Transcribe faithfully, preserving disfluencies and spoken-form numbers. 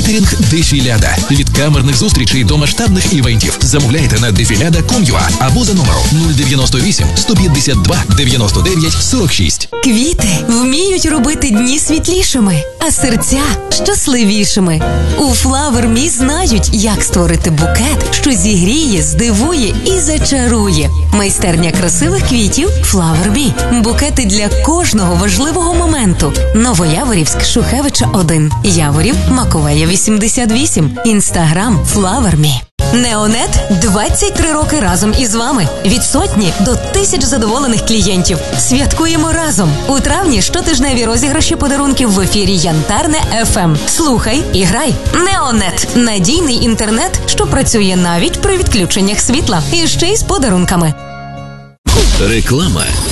Кейтерінг Дефіляда. Від камерних зустрічей до масштабних івентів. Замовляйте на дефіляда крапка ком крапка ю а або за номером нуль дев'яносто вісім сто п'ятдесят два дев'яносто дев'ять сорок шість. Квіти вміють робити дні світлішими, а серця щасливішими. У Flower Me знають, як створити букет, що зігріє, здивує і зачарує. Майстерня красивих квітів Flower Me. Букети для кожного важливого моменту. Новояворівськ, Шухевича один. Яворів, Маковея вісімдесят вісім. Інстаграм Flower Me. Неонет двадцять три роки разом із вами. Від сотні до тисяч задоволених клієнтів. Святкуємо разом. У травні щотижневі розіграші подарунків в ефірі Янтарне еф ем. Слухай і грай. Неонет. Надійний інтернет, що працює навіть при відключеннях світла. І ще й з подарунками. Реклама